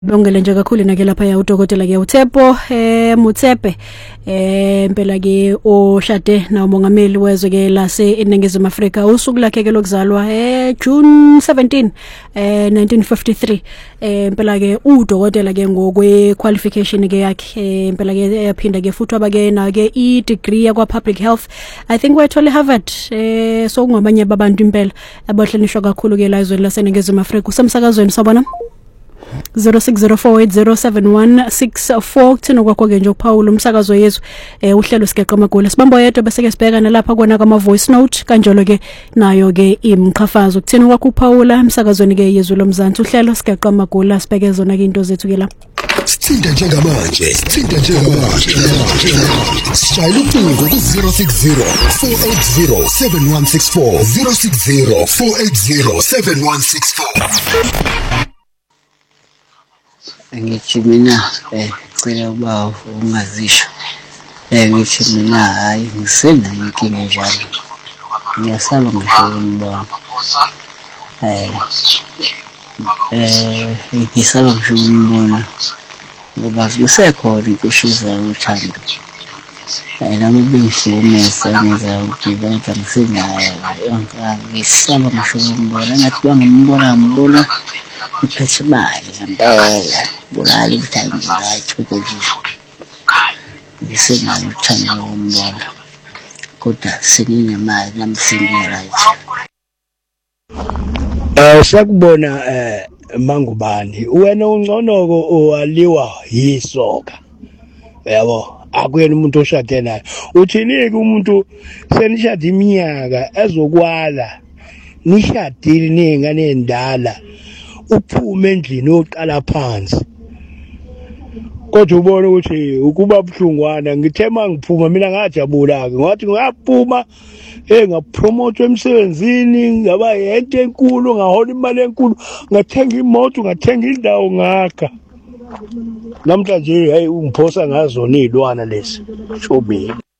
Bongele nje kakhulu nake lapha ya udokotela ke uThepo Motsepe impela ke oshade namongameli wezwe ke lase eNingizimu Afrika usuku lakhe ke lokuzalwa June 17 1953 impela ke udokotela ke ngokwe qualification ke yakhe impela ke yaphinda ke futhi abake na ke degree yakwa public health I think wethola Harvard so kungabanye babantu impela abahlonishwa kakhulu ke la ezweni lase Ningizimu Afrika usemsakazweni sabona 0604807164 kuthina kwakho ke nje uPaul umsakazo Yesu uhlelo sigeqa amagula sibambo yedwa bese ke sibhekana lapha kona kama voice note kanjalo ke nayo ke imqhafazo kuthina kwakho uPaul umsakazweni ke Yesu lomzansi uhlelo sigeqa amagula sibheke zona ke into zethu ke la Sithinta njengamanje Sishayela ucingo ku 060 480 7164 060 480 7164 Ngithi mina cela uba ungazisho ngithi mina hayi ngisena inkinga njalo ngiyasaba ngishonibona ngisaba ngishonibona ngoba kusekhona inkushiza uthando nami bengihlukumeza ngenza ukugibela ngisenayo ngisaba ngishonibona ngathi bangimbona uphethe imali ngempela bulali uthando right ukuthi ngisenayo uthando lombona kodwa seninemali nami sengiright sakubona mangubani wena ungconoko owaliwa yisoka yabo akuyena umuntu oshade naye uthini ke umuntu senishade iminyaka ezokwala nishadile ningane endala uphume endlini oqala phansi kodwa ubona ukuthi ukuba buhlungwana ngithe mangiphuma mina ngajabula ke ngathi ngaphuma ngapromote emsebenzini ngaba yento enkulu ngahola imali enkulu ngathenga imoto ngathenga indawo ngakha namhlanje hey ungiphosa ngazo nilwana lesi shobi